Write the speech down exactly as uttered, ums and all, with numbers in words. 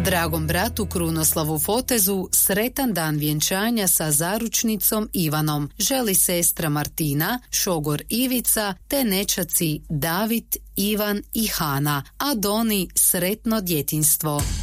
Dragom bratu Krunoslavu Fotezu sretan dan vjenčanja sa zaručnicom Ivanom želi sestra Martina, šogor Ivica te nećaci David, Ivan i Hana, a Doni sretno djetinjstvo.